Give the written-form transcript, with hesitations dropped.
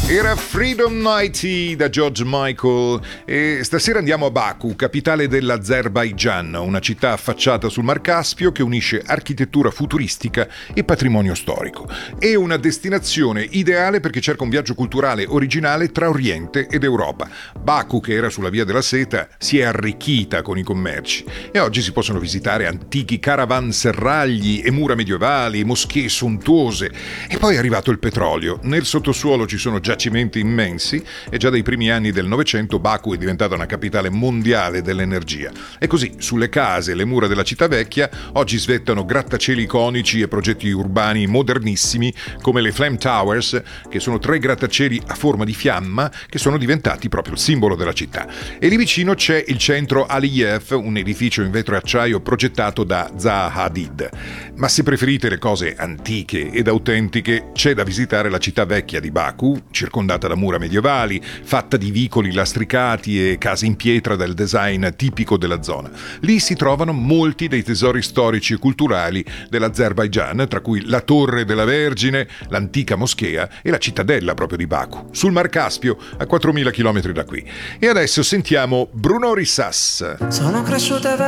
Era Freedom 90 da George Michael e stasera andiamo a Baku, capitale dell'Azerbaigian, una città affacciata sul Mar Caspio che unisce architettura futuristica e patrimonio storico. È una destinazione ideale perché cerca un viaggio culturale originale tra Oriente ed Europa. Baku, che era sulla via della seta, si è arricchita con i commerci e oggi si possono visitare antichi caravanserragli e mura medievali, moschee sontuose e poi è arrivato il petrolio. Nel sottosuolo ci sono giacimenti immensi e già dai primi anni del Novecento Baku è diventata una capitale mondiale dell'energia. E così sulle case e le mura della città vecchia oggi svettano grattacieli iconici e progetti urbani modernissimi come le Flame Towers, che sono 3 grattacieli a forma di fiamma che sono diventati proprio il simbolo della città. E lì vicino c'è il centro Aliyev, un edificio in vetro e acciaio progettato da Zaha Hadid. Ma se preferite le cose antiche ed autentiche, c'è da visitare la città vecchia di Baku, circondata da mura medievali, fatta di vicoli lastricati e case in pietra del design tipico della zona. Lì si trovano molti dei tesori storici e culturali dell'Azerbaigian, tra cui la Torre della Vergine, l'antica moschea e la cittadella proprio di Baku, sul Mar Caspio, a 4.000 km da qui. E adesso sentiamo Bruno Risas. Sono cresciuta